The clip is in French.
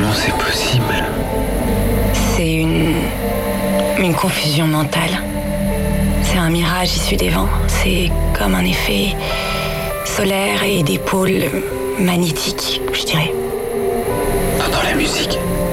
Comment c'est possible? C'est une confusion mentale. C'est un mirage issu des vents. C'est comme un effet solaire et des pôles magnétiques, je dirais. T'entends la musique?